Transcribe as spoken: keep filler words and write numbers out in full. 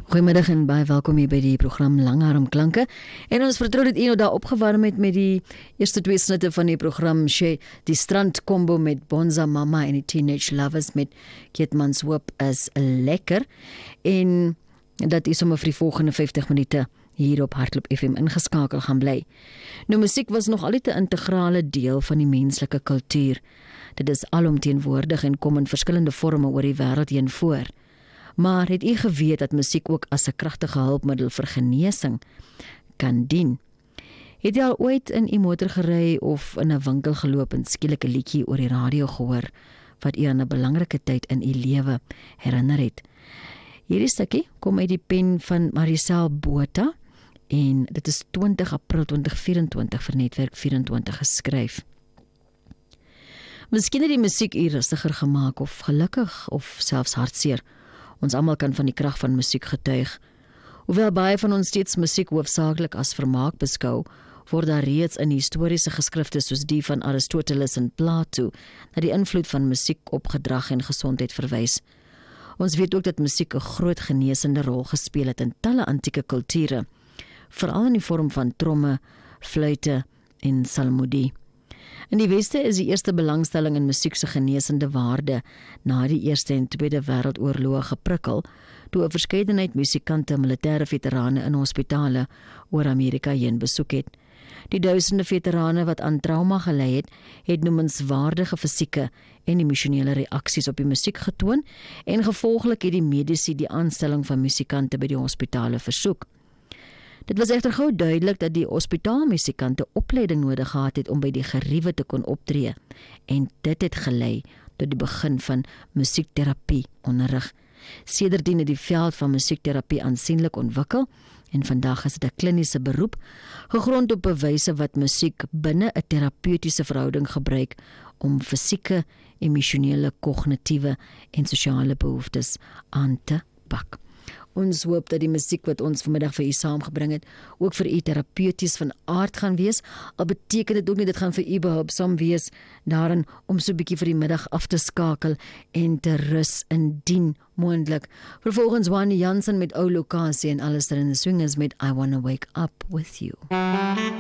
Goeiemiddag en baie welkom hier by die program Langarm Klanke. En ons vertrou dit een daar opgewarm het met die eerste twee snitte van die program She, die Strand Combo met Bonza Mama en die Teenage Lovers met Keetmans Hoop is lekker. En dat is om vir die volgende vyftig minute hier op Hartklop F M ingeskakel gaan bly. Nou, musiek was nog altyd 'n integrale deel van die menslike kultuur. Dit is alomteenwoordig en kom in verskillende forme oor die wêreld heen voor. Maar het u geweet dat musiek ook as 'n kragtige hulpmiddel vir genesing kan dien? Het jy al ooit in u motor gery of in 'n winkel geloop en skielik 'n liedjie oor die radio gehoor wat u aan 'n belangrike tyd in u lewe herinner het? Hierdie stukkie kom uit die pen van Maricel Botha en dit is twintig April twintig vyf-en-twintig vir Netwerk vyf en twintig geskryf. Miskien het die musiek u rustiger gemaak of gelukkig of selfs hartseer. Ons almal kan van die krag van musiek getuig. Hoewel baie van ons steeds musiek hoofsaaklik as vermaak beskou, word daar reeds in historiese geskrifte soos die van Aristoteles en Plato na die invloed van musiek op gedrag en gesondheid verwys. Ons weet ook dat musiek 'n groot genesende rol gespeel het in talle antieke kulture, veral in die vorm van tromme, fluite en psalmodie. In die Weste is die eerste belangstelling in musiek se genesende waarde na die Eerste en Tweede Wêreldoorloë geprikkel, toe 'n verskeidenheid musikante militêre veterane in hospitale oor Amerika heen besoek het. Die duisende veterane wat aan trauma gelei het, het noemenswaardige fisieke en emosionele reaksies op die musiek getoon en gevolglik het die mediese die aanstelling van musikante by die hospitale versoek. Dit was egter gou duidelik dat die hospitaalmusikante opleiding nodig gehad het om by die geriewe te kon optree en dit het gelei tot die begin van musiekterapie onderrig. Sedertdien het die veld van musiekterapie aansienlik ontwikkel en vandag is dit 'n kliniese beroep, gegrond op bewyse wat musiek binne 'n terapeutiese verhouding gebruik om fisieke, emosionele, kognitiewe en sosiale behoeftes aan te pak. Ons hoop dat die musiek wat ons vanmiddag vir u saamgebring het, ook vir u terapeuties van aard gaan wees, al beteken dit ook nie, dit gaan vir u behulpsaam wees daarin om so 'n bietjie vir die middag af te skakel en te rus indien moontlik. Vervolgens Wani Jansen met ou lokasie en alles er in the swingers met I Wanna Wake Up With You.